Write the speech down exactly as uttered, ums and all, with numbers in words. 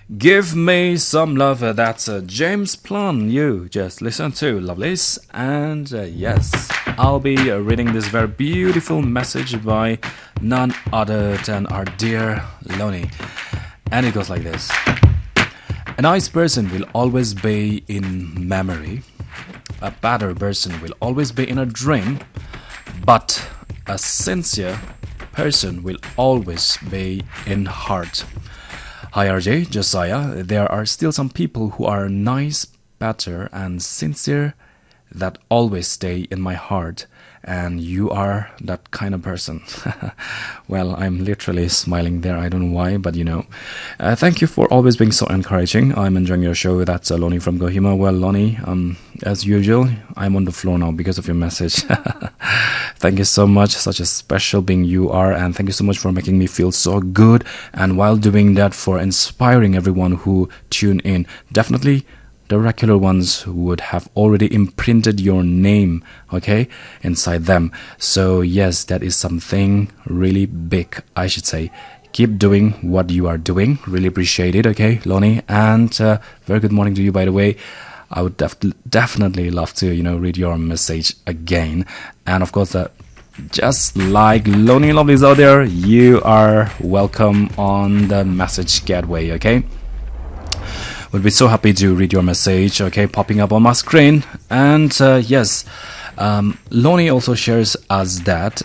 Give me some love. Uh, that's uh, James Blunt. You just listen to Lovelace. And uh, yes, I'll be uh, reading this very beautiful message by none other than our dear Lonnie. And it goes like this. A nice person will always be in memory. A better person will always be in a dream. But a sincere person will always be in heart. Hi R J, Josiah. There are still some people who are nice, better, and sincere that always stay in my heart, and you are that kind of person. Well, I'm literally smiling there. I don't know why, but you know. Uh, thank you for always being so encouraging. I'm enjoying your show. That's uh, Lonnie from Kohima. Well, Lonnie, um, as usual, I'm on the floor now because of your message. Thank you so much. Such a special being you are, and thank you so much for making me feel so good, and while doing that, for inspiring everyone who tune in. Definitely the regular ones would have already imprinted your name, okay, inside them. So yes, that is something really big, I should say. Keep doing what you are doing. Really appreciate it, okay, Lonnie. And uh, very good morning to you, by the way. I would def definitely love to, you know, read your message again. And of course, uh, just like Lonnie Lovelies out there, you are welcome on the message gateway, okay? Would be so happy to read your message, okay, popping up on my screen. And uh, yes, um, Lonnie also shares us that